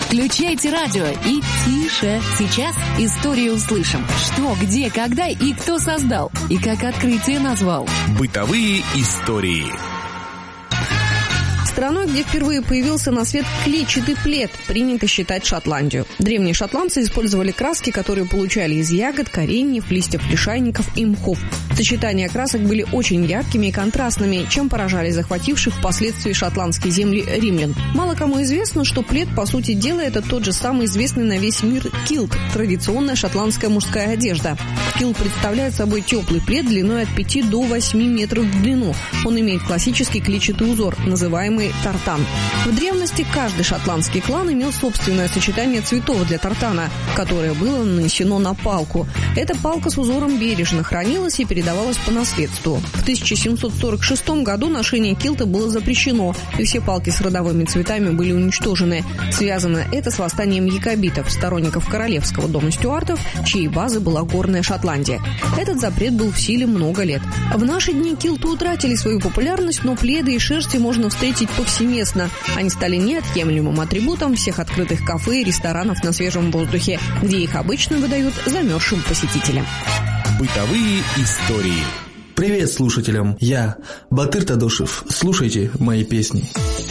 Включайте радио и тише. Сейчас историю услышим. Что, где, когда и кто создал. И как открытие назвал. Бытовые истории. Страной, где впервые появился на свет клетчатый плед, принято считать Шотландию. Древние шотландцы использовали краски, которые получали из ягод, кореньев, листьев лишайников и мхов. Сочетания красок были очень яркими и контрастными, чем поражали захвативших впоследствии шотландские земли римлян. Мало кому известно, что плед, по сути дела, это тот же самый известный на весь мир килт – традиционная шотландская мужская одежда. Килт представляет собой теплый плед длиной от 5 до 8 метров в длину. Он имеет классический клетчатый узор, называемый тартан. В древности каждый шотландский клан имел собственное сочетание цветов для тартана, которое было нанесено на палку. Эта палка с узором бережно хранилась и передавалась по наследству. В 1746 году ношение килта было запрещено, и все палки с родовыми цветами были уничтожены. Связано это с восстанием якобитов, сторонников королевского дома Стюартов, чьей базой была горная Шотландия. Этот запрет был в силе много лет. В наши дни килты утратили свою популярность, но пледы и шерсти можно встретить повсеместно. Они стали неотъемлемым атрибутом всех открытых кафе и ресторанов на свежем воздухе, где их обычно выдают замерзшим посетителям. Бытовые истории. Привет слушателям, я Батыр Тадошев. Слушайте мои песни.